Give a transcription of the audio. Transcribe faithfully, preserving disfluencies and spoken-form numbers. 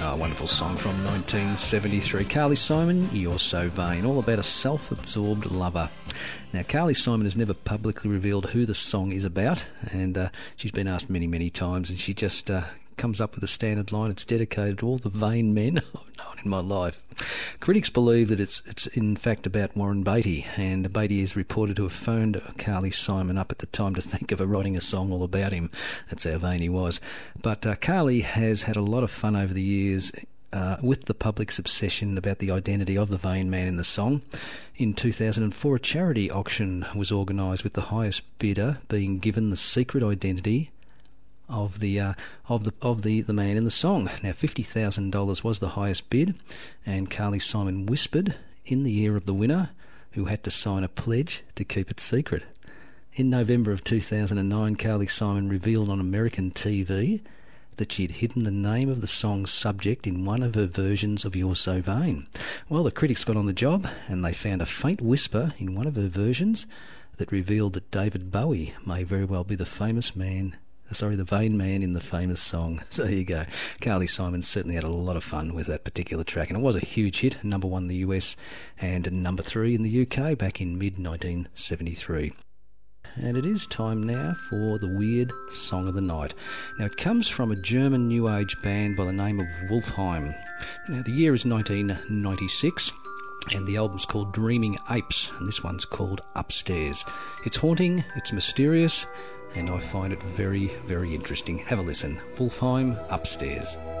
Oh, wonderful song from nineteen seventy-three. Carly Simon, You're So Vain, all about a self-absorbed lover. Now, Carly Simon has never publicly revealed who the song is about, and uh, she's been asked many, many times, and she just uh, comes up with a standard line. It's dedicated to all the vain men I've known in my life. Critics believe that it's it's in fact about Warren Beatty, and Beatty is reported to have phoned Carly Simon up at the time to think of her writing a song all about him. That's how vain he was. But uh, Carly has had a lot of fun over the years uh, with the public's obsession about the identity of the vain man in the song. In two thousand four, a charity auction was organised with the highest bidder being given the secret identity of the uh, of the of the, the man in the song. Now, fifty thousand dollars was the highest bid, and Carly Simon whispered in the ear of the winner, who had to sign a pledge to keep it secret. In November of two thousand nine, Carly Simon revealed on American T V that she had hidden the name of the song's subject in one of her versions of You're So Vain. Well, the critics got on the job, and they found a faint whisper in one of her versions that revealed that David Bowie may very well be the famous man Sorry, the vain man in the famous song. So there you go. Carly Simon certainly had a lot of fun with that particular track, and it was a huge hit, number one in the U S and number three in the U K back in mid nineteen seventy-three. And it is time now for the weird song of the night. Now, it comes from a German New Age band by the name of Wolfheim. Now, the year is nineteen ninety-six. And the album's called Dreaming Apes, and this one's called Upstairs. It's haunting, it's mysterious, and I find it very, very interesting. Have a listen. Wolfheim, Upstairs.